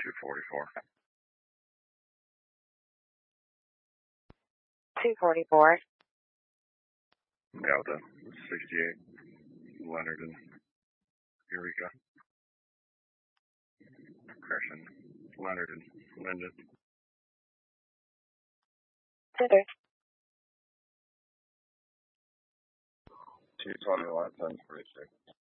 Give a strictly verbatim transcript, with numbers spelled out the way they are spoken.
two forty-four. two forty-four. Delta sixty-eight. Leonard and Eureka. Crescent. Leonard and Linden. Center. two twenty-one, ten forty-six.